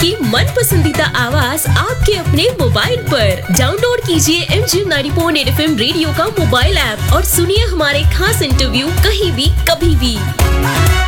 आपकी मन पसंदीदा आवाज आपके अपने मोबाइल पर। डाउनलोड कीजिए MGM 90.8 FM रेडियो का मोबाइल ऐप और सुनिए हमारे खास इंटरव्यू कहीं भी कभी भी।